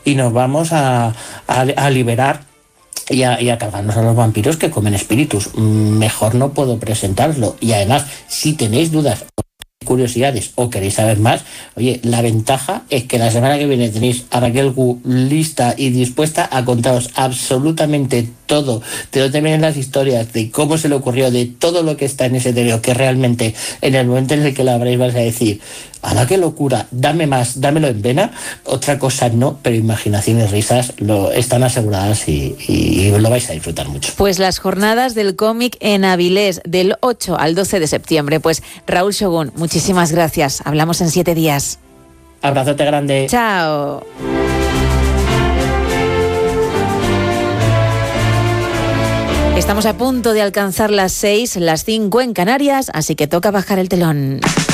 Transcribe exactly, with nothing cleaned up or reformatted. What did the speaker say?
y nos vamos a, a, a liberar y a, y a cargarnos a los vampiros que comen espíritus. Mejor no puedo presentarlo. Y además, si tenéis dudas, curiosidades o queréis saber más, oye, la ventaja es que la semana que viene tenéis a Raquel Gu lista y dispuesta a contaros absolutamente todo, de dónde vienen las historias, de cómo se le ocurrió, de todo lo que está en ese trío, que realmente en el momento en el que lo abréis vais a decir, ¡hala, qué locura! Dame más, dámelo en vena. Otra cosa no, pero imaginación y risas lo están aseguradas y, y, y lo vais a disfrutar mucho. Pues las jornadas del cómic en Avilés del ocho al doce de septiembre. Pues Raúl Shogun, muchísimas gracias. Hablamos en siete días. Abrazote grande. Chao. Estamos a punto de alcanzar las seis, las cinco en Canarias, así que toca bajar el telón.